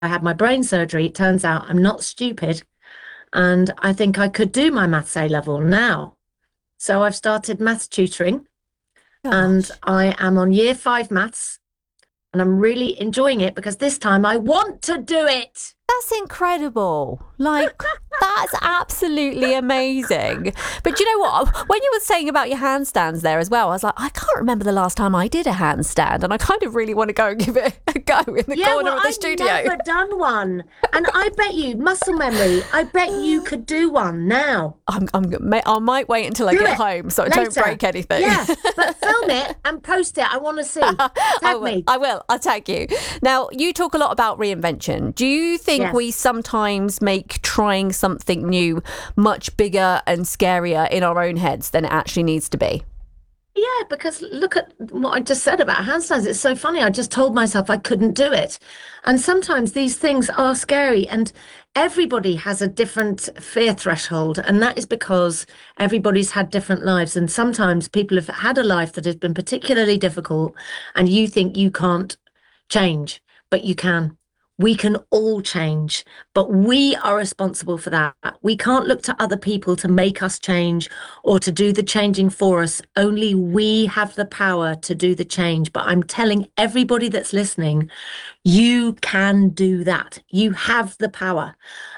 I had my brain surgery, it turns out I'm not stupid. And I think I could do my maths A level now. So I've started maths tutoring and Gosh. I am on year 5 maths and I'm really enjoying it because this time I want to do it. That's incredible. Like, that's absolutely amazing. But you know what? When you were saying about your handstands there as well, I was like, I can't remember the last time I did a handstand. And I kind of really want to go and give it a go in the Yeah, corner well, of the I've studio. never done one. And I bet you, muscle memory, I bet you could do one now. I might wait until I Do get it home so I don't later. break anything. Yeah, but film it and post it. I want to see. I Tag will. me. I will. I'll tag you. Now, you talk a lot about reinvention. Do you think we Yes. sometimes make trying something new much bigger and scarier in our own heads than it actually needs to be? Yeah, because look at what I just said about handstands. It's so funny. I just told myself I couldn't do it. And sometimes these things are scary, and everybody has a different fear threshold. And that is because everybody's had different lives. And sometimes people have had a life that has been particularly difficult, and you think you can't change, but you can. We can all change, but we are responsible for that. We can't look to other people to make us change or to do the changing for us. Only we have the power to do the change. But I'm telling everybody that's listening, you can do that. You have the power.